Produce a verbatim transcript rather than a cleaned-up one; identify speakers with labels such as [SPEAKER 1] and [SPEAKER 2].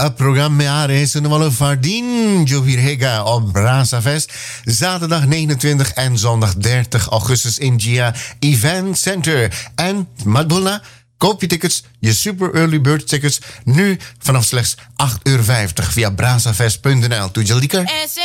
[SPEAKER 1] Het programma is een wel Vardin Jovirhega op Brasa Fest. Zaterdag negenentwintig en zondag dertig augustus in Gia Event Center. En Madonna, koop je tickets, je super early bird tickets, nu vanaf slechts acht euro vijftig via brazafest punt n l. Toejalika.